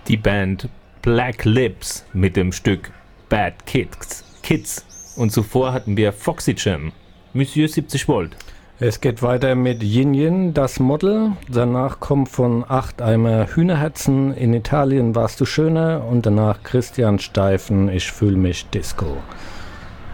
die Band Black Lips mit dem Stück Bad Kids. Und zuvor hatten wir Foxygen, Monsieur 70 Volt. Es geht weiter mit Yin Yin, das Model. Danach kommt von 8 Eimer Hühnerherzen, in Italien warst du schöner. Und danach Christian Steifen, ich fühl mich Disco.